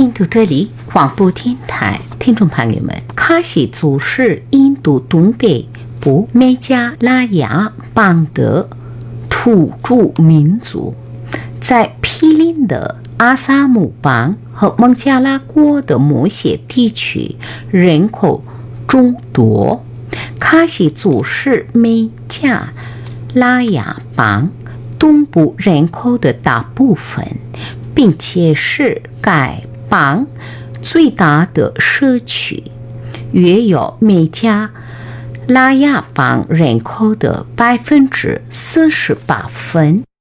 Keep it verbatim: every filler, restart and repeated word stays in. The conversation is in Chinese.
印度德里广播电台听众朋友们，喀什族是印度东北部美加拉雅邦的土著民族，在毗邻的阿萨姆邦和孟加拉国的某些地区人口众多。喀什族是美加拉雅邦东部人口的大部分，并且是该邦最大的社区，约有美加拉雅邦人口的百分之四十八分。